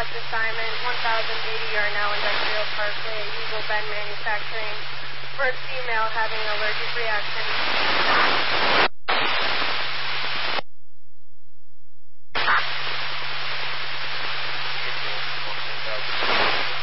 Contract assignment, 1080 Yarnell Industrial Parkway, Eagle Bend Manufacturing, for a female having an allergic reaction